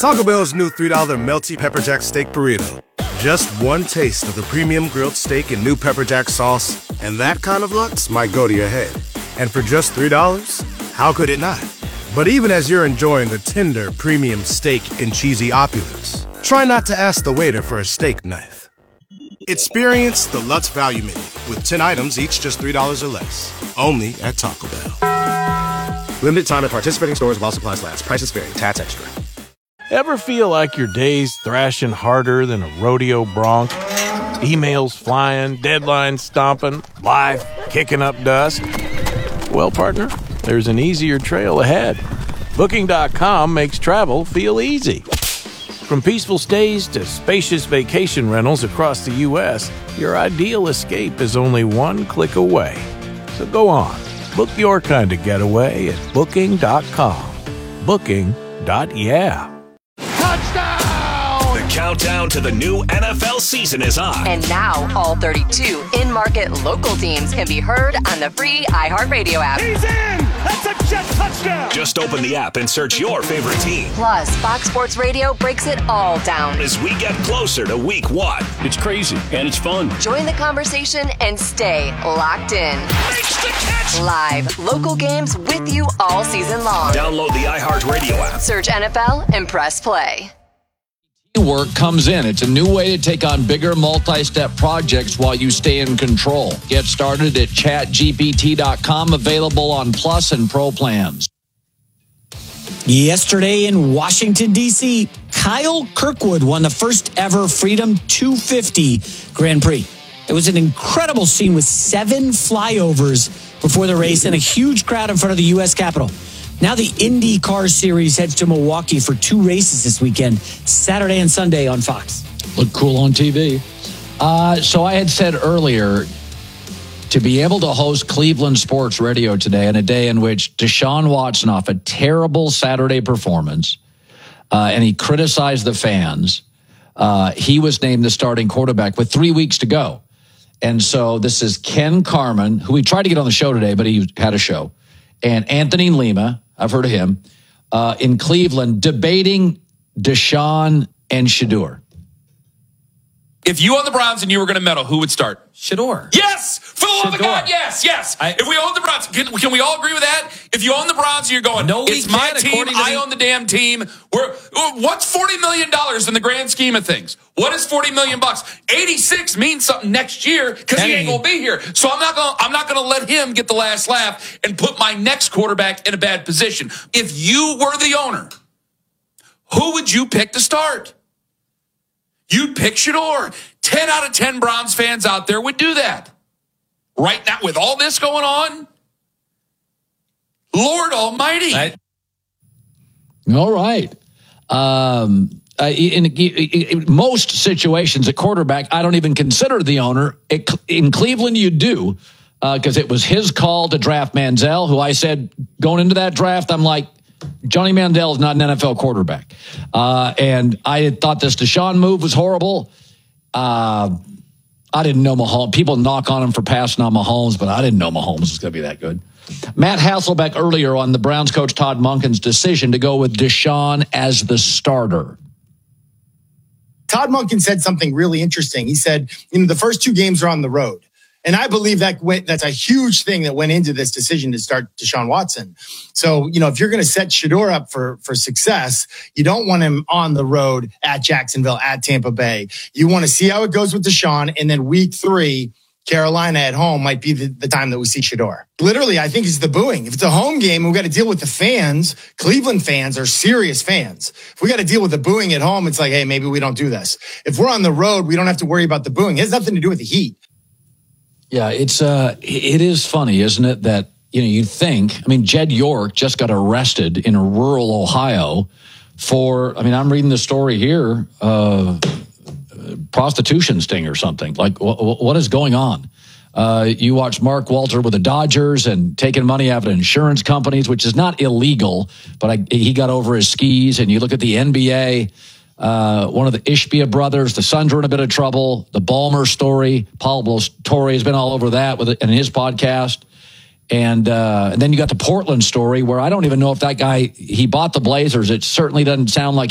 Taco Bell's new $3 Melty Pepper Jack Steak Burrito. Just one taste of the premium grilled steak and new pepper jack sauce, and that kind of lux might go to your head. And for just $3, how could it not? But even as you're enjoying the tender, premium steak and cheesy opulence, try not to ask the waiter for a steak knife. Experience the Lutz Value Menu with 10 items, each just $3 or less. Only at Taco Bell. Limited time at participating stores while supplies last. Prices vary. Tats extra. Ever feel like your day's thrashing harder than a rodeo bronc? Emails flying, deadlines stomping, life kicking up dust? Well, partner, there's an easier trail ahead. Booking.com makes travel feel easy. From peaceful stays to spacious vacation rentals across the U.S., your ideal escape is only one click away. So go on, book your kind of getaway at Booking.com. Booking.yeah. The countdown to the new NFL season is on. And now all 32 in-market local teams can be heard on the free iHeartRadio app. He's in! That's a jet touchdown! Just open the app and search your favorite team. Plus, Fox Sports Radio breaks it all down as we get closer to week 1. It's crazy, and it's fun. Join the conversation and stay locked in. Makes the catch! Live, local games with you all season long. Download the iHeartRadio app. Search NFL and press play. Work comes in. It's a new way to take on bigger multi-step projects while you stay in control. Get started at chatgpt.com, available on Plus and Pro plans. Yesterday in Washington, D.C., Kyle Kirkwood won the first ever Freedom 250 Grand Prix. It was an incredible scene with 7 flyovers before the race and a huge crowd in front of the U.S. Capitol. Now the IndyCar Series heads to Milwaukee for 2 races this weekend, Saturday and Sunday on Fox. Look cool on TV. So I had said earlier, to be able to host Cleveland Sports Radio today in a day in which Deshaun Watson, off a terrible Saturday performance, and he criticized the fans, he was named the starting quarterback with 3 weeks to go. And so this is Ken Carman, who we tried to get on the show today, but he had a show, and Anthony Lima, I've heard of him, in Cleveland, debating Deshaun and Shedeur. If you own the Browns and you were going to meddle, who would start? Shedeur. Yes! For the love of God, yes! If we own the Browns, can we all agree with that? If you own the Browns and you're going, it's my team, I own the damn team. What's $40 million in the grand scheme of things? What is $40 million? 86 means something next year because he ain't going to be here. So I'm not going to let him get the last laugh and put my next quarterback in a bad position. If you were the owner, who would you pick to start? You'd pick Shedeur. 10 out of 10 Browns fans out there would do that. Right now, with all this going on, Lord Almighty. All right. In most situations, a quarterback, I don't even consider the owner. In Cleveland, you do, because it was his call to draft Manziel, who I said going into that draft, I'm like, Johnny Manziel is not an NFL quarterback. And I thought this Deshaun move was horrible. I didn't know Mahomes. People knock on him for passing on Mahomes, but I didn't know Mahomes was going to be that good. Matt Hasselbeck earlier on the Browns coach Todd Monken's decision to go with Deshaun as the starter. Todd Monken said something really interesting. He said, the first 2 games are on the road. And I believe that's a huge thing that went into this decision to start Deshaun Watson. So, if you're going to set Shedeur up for success, you don't want him on the road at Jacksonville, at Tampa Bay. You want to see how it goes with Deshaun, and then week 3, Carolina at home might be the time that we see Shedeur. Literally, I think it's the booing. If it's a home game, we've got to deal with the fans. Cleveland fans are serious fans. If we got to deal with the booing at home, it's like, hey, maybe we don't do this. If we're on the road, we don't have to worry about the booing. It has nothing to do with the heat. Yeah, it is funny, isn't it, that, you think, Jed York just got arrested in rural Ohio for, I'm reading the story here, prostitution sting or something. Like, what is going on? You watch Mark Walter with the Dodgers and taking money out of insurance companies, which is not illegal, but he got over his skis. And you look at the NBA, one of the Ishbia brothers, the Suns are in a bit of trouble. The Ballmer story, Pablo Torre has been all over that in his podcast. And then you got the Portland story where I don't even know if that guy, he bought the Blazers. It certainly doesn't sound like